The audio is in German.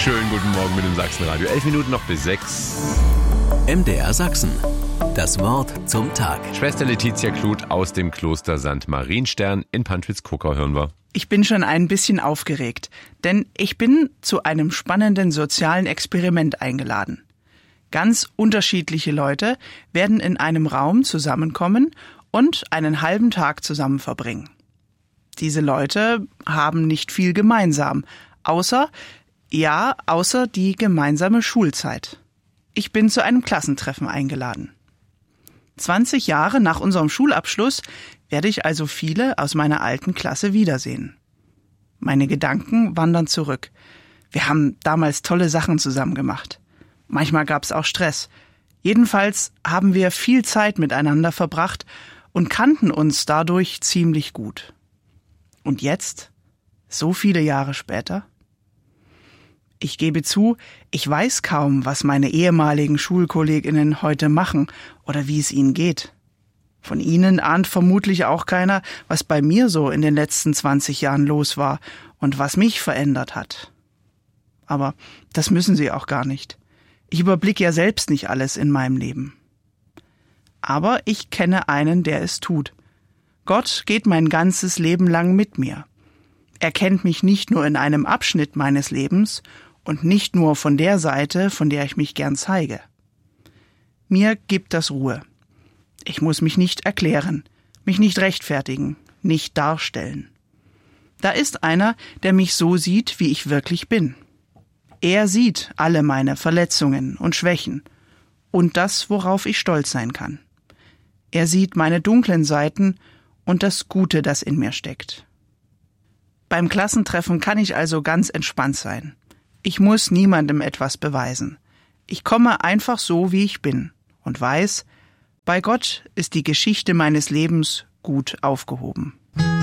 Schönen guten Morgen mit dem Sachsenradio. 11 Minuten noch bis 6. MDR Sachsen. Das Wort zum Tag. Schwester Letizia Kluth aus dem Kloster St. Marienstern in Pantwitz-Kuckau hören wir. Ich bin schon ein bisschen aufgeregt, denn ich bin zu einem spannenden sozialen Experiment eingeladen. Ganz unterschiedliche Leute werden in einem Raum zusammenkommen und einen halben Tag zusammen verbringen. Diese Leute haben nicht viel gemeinsam, außer die gemeinsame Schulzeit. Ich bin zu einem Klassentreffen eingeladen. 20 Jahre nach unserem Schulabschluss werde ich also viele aus meiner alten Klasse wiedersehen. Meine Gedanken wandern zurück. Wir haben damals tolle Sachen zusammen gemacht. Manchmal gab es auch Stress. Jedenfalls haben wir viel Zeit miteinander verbracht und kannten uns dadurch ziemlich gut. Und jetzt, so viele Jahre später? Ich gebe zu, ich weiß kaum, was meine ehemaligen Schulkolleginnen heute machen oder wie es ihnen geht. Von ihnen ahnt vermutlich auch keiner, was bei mir so in den letzten 20 Jahren los war und was mich verändert hat. Aber das müssen sie auch gar nicht. Ich überblicke ja selbst nicht alles in meinem Leben. Aber ich kenne einen, der es tut. Gott geht mein ganzes Leben lang mit mir. Er kennt mich nicht nur in einem Abschnitt meines Lebens und nicht nur von der Seite, von der ich mich gern zeige. Mir gibt das Ruhe. Ich muss mich nicht erklären, mich nicht rechtfertigen, nicht darstellen. Da ist einer, der mich so sieht, wie ich wirklich bin. Er sieht alle meine Verletzungen und Schwächen und das, worauf ich stolz sein kann. Er sieht meine dunklen Seiten und das Gute, das in mir steckt. Beim Klassentreffen kann ich also ganz entspannt sein. Ich muss niemandem etwas beweisen. Ich komme einfach so, wie ich bin und weiß, bei Gott ist die Geschichte meines Lebens gut aufgehoben.